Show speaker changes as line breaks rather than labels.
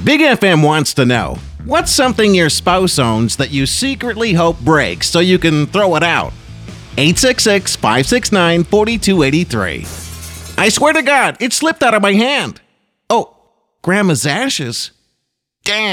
Big FM wants to know, what's something your spouse owns that you secretly hope breaks so you can throw it out? 866-569-4283. I swear to God, it slipped out of my hand. Oh, Grandma's ashes. Damn.